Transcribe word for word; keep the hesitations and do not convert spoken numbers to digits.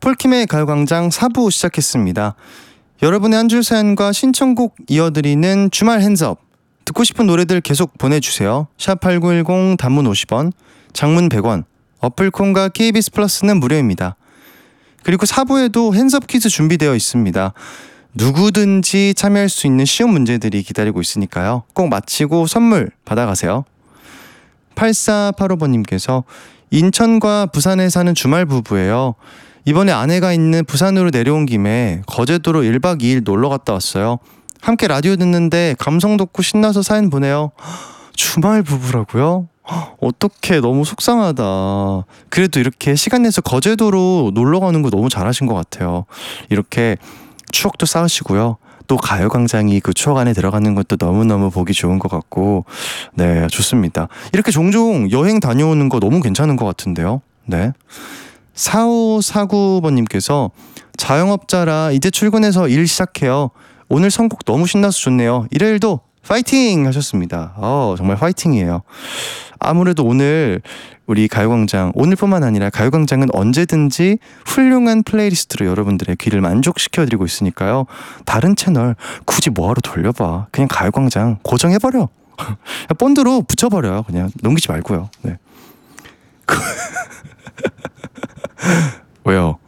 폴킴의 가요광장 사 부 시작했습니다. 여러분의 한 줄 사연과 신청곡 이어드리는 주말 핸즈업. 듣고 싶은 노래들 계속 보내주세요. 샵팔구일공 단문 오십 원, 장문 백 원, 어플콘과 케이비에스 플러스는 무료입니다. 그리고 사 부에도 핸즈업 퀴즈 준비되어 있습니다. 누구든지 참여할 수 있는 쉬운 문제들이 기다리고 있으니까요. 꼭 마치고 선물 받아가세요. 팔사팔오 번님께서 인천과 부산에 사는 주말 부부예요. 이번에 아내가 있는 부산으로 내려온 김에 거제도로 일 박 이 일 놀러 갔다 왔어요. 함께 라디오 듣는데 감성 돋고 신나서 사연 보내요. 주말 부부라고요? 어떡해, 너무 속상하다. 그래도 이렇게 시간 내서 거제도로 놀러 가는 거 너무 잘하신 것 같아요. 이렇게 추억도 쌓으시고요. 또 가요광장이 그 추억 안에 들어가는 것도 너무너무 보기 좋은 것 같고, 네, 좋습니다. 이렇게 종종 여행 다녀오는 거 너무 괜찮은 것 같은데요. 네. 사오사구 번님께서 자영업자라 이제 출근해서 일 시작해요. 오늘 선곡 너무 신나서 좋네요. 일요일도 파이팅 하셨습니다. 어, 정말 파이팅이에요. 아무래도 오늘 우리 가요광장, 오늘뿐만 아니라 가요광장은 언제든지 훌륭한 플레이리스트로 여러분들의 귀를 만족시켜드리고 있으니까요. 다른 채널 굳이 뭐하러 돌려봐. 그냥 가요광장 고정해버려. 본드로 붙여버려요. 그냥 넘기지 말고요. 네. 왜요?